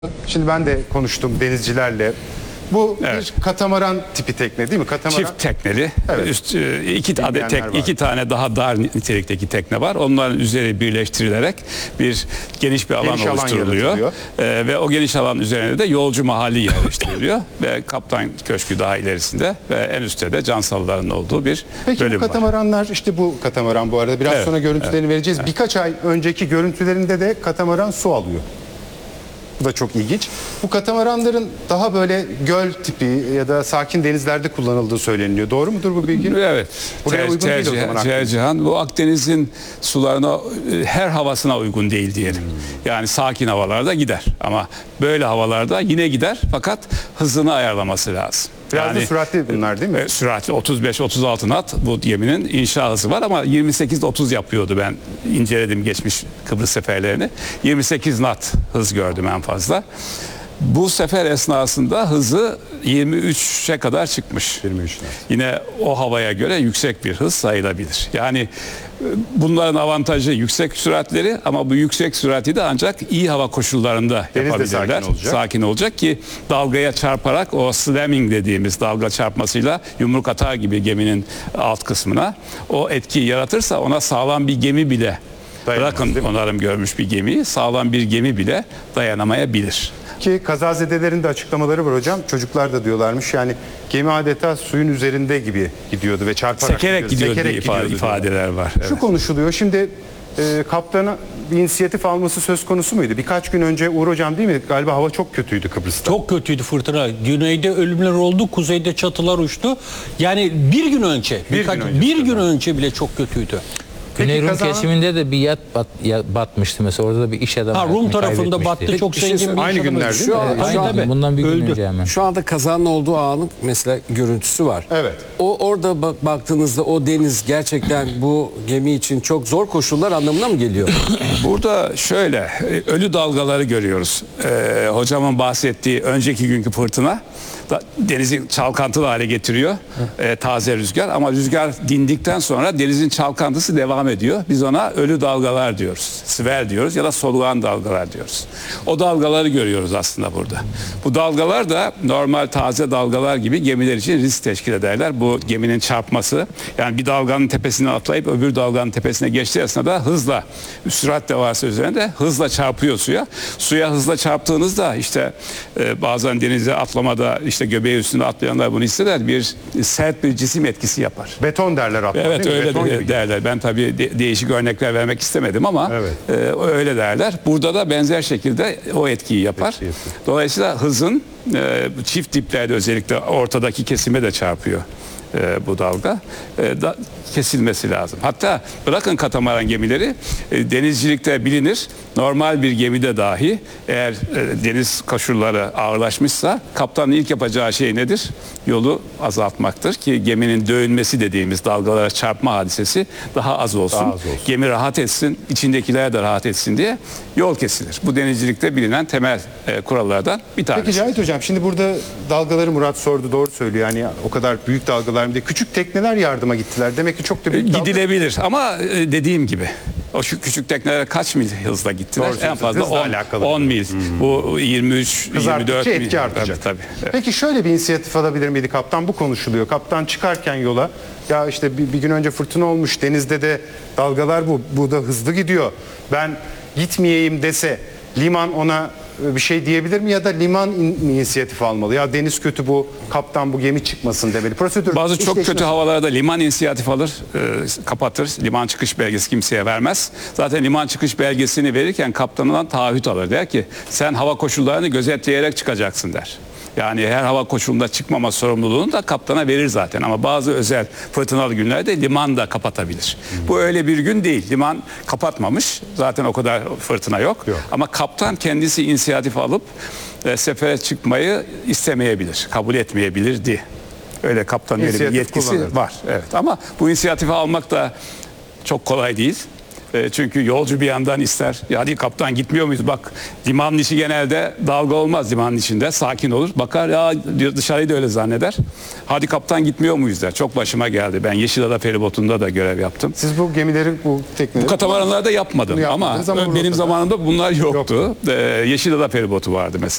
Şimdi ben de konuştum denizcilerle. Bu Evet. bir katamaran tipi tekne değil mi? Katamaran. Çift tekneli. Evet. İki tane daha dar nitelikteki tekne var. Onların üzeri birleştirilerek geniş bir alan Geniş alan oluşturuluyor. yaratılıyor. Ve o geniş alan üzerine de yolcu mahalli yerleştiriliyor. Ve kaptan köşkü daha ilerisinde ve en üstte de cansalların olduğu bir Peki bu bölüm var. katamaranlar, işte bu katamaran bu arada biraz Evet, sonra görüntülerini vereceğiz. Birkaç ay önceki görüntülerinde de katamaran su alıyor. Bu da çok ilginç. Bu katamaranların daha böyle göl tipi ya da sakin denizlerde kullanıldığı söyleniyor. Doğru mudur bu bilgi? Evet. Buraya uygun değil o zaman Akdeniz. Tercihan bu Akdeniz'in sularına her havasına uygun değil diyelim. Yani sakin havalarda gider ama böyle havalarda yine gider fakat hızını ayarlaması lazım. Biraz da süratli bunlar değil mi? Süratli 35-36 knot bu geminin inşa hızı var ama 28-30 yapıyordu, ben inceledim geçmiş Kıbrıs seferlerini. 28 knot hız gördüm en fazla. Bu sefer esnasında hızı 23'e kadar çıkmış. 23 knot. Yine o havaya göre yüksek bir hız sayılabilir. Yani bunların avantajı yüksek süratleri ama bu yüksek sürati de ancak iyi hava koşullarında Deniz de yapabilirler. sakin olacak. Sakin olacak ki dalgaya çarparak o slamming dediğimiz dalga çarpmasıyla yumruk atar gibi geminin alt kısmına o etkiyi yaratırsa ona sağlam bir gemi bile Dayanamaz, bırakın değil mi? onarım görmüş bir gemiyi, sağlam bir gemi bile dayanamayabilir. Ki kazazedelerin de açıklamaları var hocam. Çocuklar da diyorlarmış yani gemi adeta suyun üzerinde gibi gidiyordu ve çarparak Sekerek gidiyor diye gidiyordu ifadeler var. Şu konuşuluyor. Şimdi kaptana bir inisiyatif alması söz konusu muydu? Birkaç gün önce Uğur hocam değil mi? Galiba hava çok kötüydü Kıbrıs'ta. Çok kötüydü fırtına. Güneyde ölümler oldu, kuzeyde çatılar uçtu. Yani bir gün önce, bir gün önce bile çok kötüydü. Güney Rum kazanın- kesiminde de bir yat batmıştı mesela. Orada da bir iş adamı Ha, Rum hayatını tarafında kaybetmişti. battı. Çok zengin bir Aynı iş adamı. günler değil mi? Şu an, Aynen, şu an, bundan bir gün öldü. önce hemen. şu anda kazanın olduğu anın mesela görüntüsü var. Evet. Orada baktığınızda o deniz gerçekten bu gemi için çok zor koşullar anlamına mı geliyor? Burada şöyle ölü dalgaları görüyoruz. Hocamın bahsettiği önceki günkü fırtına denizi çalkantılı hale getiriyor. Taze rüzgar ama rüzgar dindikten sonra denizin çalkantısı devam ediyor. Biz ona ölü dalgalar diyoruz. Swell diyoruz ya da soluğan dalgalar diyoruz. O dalgaları görüyoruz aslında burada. Bu dalgalar da normal taze dalgalar gibi gemiler için risk teşkil ederler. Bu geminin çarpması, yani bir dalganın tepesine atlayıp öbür dalganın tepesine geçtiği esnada hızla, sürat de varsa üzerinde hızla çarpıyor suya. Suya hızla çarptığınızda işte bazen denize atlamada işte göbeği üstünde atlayanlar bunu hisseder. Bir sert bir cisim etkisi yapar. Beton derler hatta. Evet, değil mi? öyle Beton gibi. derler. Ben tabii değişik örnekler vermek istemedim ama Evet. öyle derler. Burada da benzer şekilde o etkiyi yapar. Etki yapıyor. Dolayısıyla hızın çift diplerde özellikle ortadaki kesime de çarpıyor bu dalga. Kesilmesi lazım. Hatta bırakın katamaran gemileri, denizcilikte bilinir. Normal bir gemide dahi eğer deniz koşulları ağırlaşmışsa kaptanın ilk yapacağı şey nedir? Yolu azaltmaktır ki geminin dövünmesi dediğimiz dalgalara çarpma hadisesi daha az olsun. Daha az olsun. Gemi rahat etsin, içindekiler de rahat etsin diye yol kesilir. Bu denizcilikte bilinen temel kurallardan bir tanesi. Peki Cahit hocam, şimdi burada dalgaları Murat sordu, doğru söylüyor. Yani o kadar büyük dalgalar mı diye. Küçük tekneler yardıma gittiler. Demek ki çok da büyük dalga. Gidilebilir ama dediğim gibi o şu küçük teknelere kaç mil hızla gittiler? Doğru En fazla söylüyorsun. Hızla alakalı. 10 mil. Bu 23, Hız 24 arttıkça mil. etki artacak. Tabii. Evet. Peki şöyle bir inisiyatif alabilir miydi kaptan? Bu konuşuluyor. Kaptan çıkarken yola, ya işte bir gün önce fırtına olmuş, denizde de dalgalar bu da hızlı gidiyor, ben gitmeyeyim dese liman ona bir şey diyebilir mi ya da liman inisiyatif almalı? Ya deniz kötü, bu kaptan bu gemi çıkmasın demeli. Prosedür Bazı çok işleşmesi- kötü havalarda liman inisiyatif alır, kapatır. Liman çıkış belgesi kimseye vermez. Zaten liman çıkış belgesini verirken kaptanından taahhüt alır. Der ki sen hava koşullarını gözetleyerek çıkacaksın der. Yani her hava koşulunda çıkmama sorumluluğunu da kaptana verir zaten. Ama bazı özel fırtınalı günlerde liman da kapatabilir. Bu öyle bir gün değil. Liman kapatmamış. Zaten o kadar fırtına yok. Ama kaptan kendisi inisiyatif alıp sefere çıkmayı istemeyebilir. Kabul etmeyebilirdi. Öyle kaptanın öyle bir İnisiyatif yetkisi kullanırdı. var. Evet. Ama bu inisiyatifi almak da çok kolay değil. Çünkü yolcu bir yandan ister. Ya hadi kaptan gitmiyor muyuz? Bak limanın içi genelde dalga olmaz limanın içinde. Sakin olur. Bakar ya dışarıyı da öyle zanneder. Hadi kaptan gitmiyor muyuz der. Çok başıma geldi. Ben Yeşilada feribotunda da görev yaptım. Siz bu gemileri, bu tekneleri... Bu katamaranlarda yapmadım Bunu ama yapmadınız ama benim rotada. zamanımda bunlar yoktu. Yeşilada feribotu vardı mesela.